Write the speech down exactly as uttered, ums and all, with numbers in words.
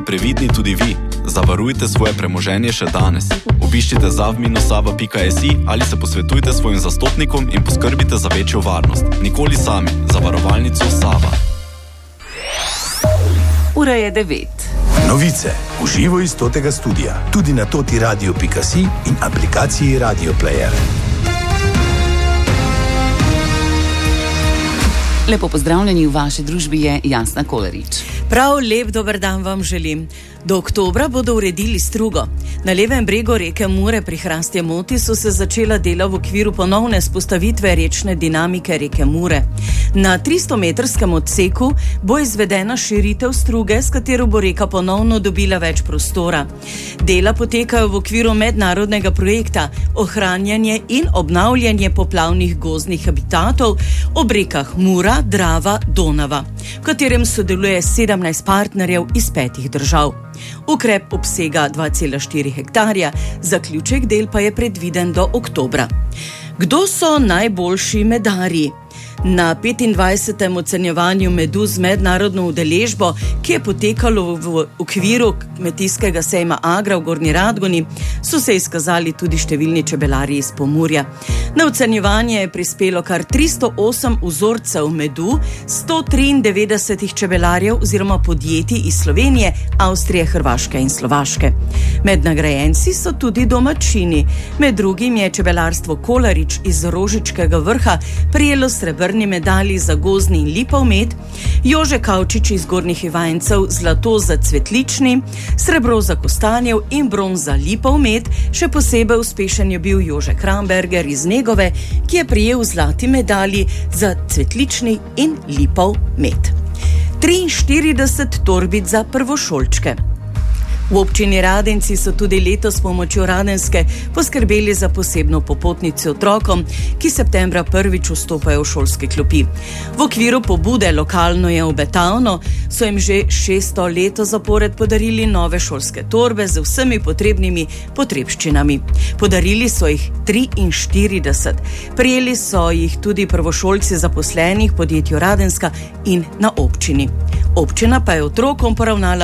previdni tudi vi. Zavarujte svoje premoženje še danes. Obiščite zav dash sava pika si ali se posvetujte s svojim zastopnikom in poskrbite za večjo varnost. Nikoli sami. Zavarovalnico Sava. Ura je devet. Novice v živo iz Totega studia. Tudi na toti radio pika si in aplikaciji Radio Player. Lepo pozdravljeni, v vaši družbi je Jasna Kolarič. Prav lep dober dan vam želim. Do oktobra bodo uredili strugo. Na levem bregu reke Mure pri Hrastje Moti so se začela dela v okviru ponovne spostavitve rečne dinamike reke Mure. Na tristometrskem odseku bo izvedena širitev struge, s katero bo reka ponovno dobila več prostora. Dela potekajo v okviru mednarodnega projekta ohranjanje in obnavljanje poplavnih gozdnih habitatov ob rekah Mura, Drava, Donava, v katerem sodeluje sedemnajst partnerjev iz petih držav. Ukrep obsega dva cela štiri hektarja, zaključek del pa je predviden do oktobra. Kdo so najboljši medarji? Na petindvajsetem ocenjevanju medu z mednarodno udeležbo, ki je potekalo v okviru kmetijskega sejma Agra v Gornji Radgoni, so se izkazali tudi številni čebelarji iz Pomurja. Na ocenjevanje je prispelo kar tristo osem vzorcev medu sto triindevetdeset čebelarjev oziroma podjetij iz Slovenije, Avstrije, Hrvaške in Slovaške. Med nagrajenci so tudi domačini. Med drugim je čebelarstvo Kolarič iz Rožičkega Vrha prejelo srebrni medalji za gozdni in lipov med, Jože Kavčič iz Gornjih Ivancev zlato za cvetlični, srebro za kostanjev in bronz za lipov med. Še posebej uspešen je bil Jože Kramberger iz Negove, ki je prejel zlati medalji za cvetlični in lipov med. triinštirideset torbic za prvošolčke. V občini Radenci so tudi letos s pomočjo Radenske poskrbeli za posebno popotnico otrokom, ki septembra prvič vstopajo v šolske klopi. V okviru pobude Lokalno je obetavno so jim že šesto leto zapored podarili nove šolske torbe z vsemi potrebnimi potrebščinami. Podarili so jih triinštirideset. Prijeli so jih tudi prvošolci zaposlenih v podjetju Radenska in na občini. Občina pa je otrokom poravnala